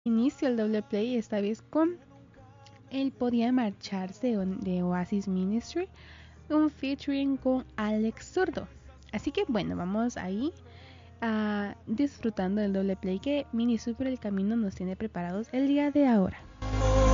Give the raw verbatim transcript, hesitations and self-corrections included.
inicio el doble play, esta vez con El Podía Marcharse de Oasis Ministry, un featuring con Alex Zurdo. Así que bueno, vamos ahí a disfrutando del doble play que Mini Super El Camino nos tiene preparados el día de ahora.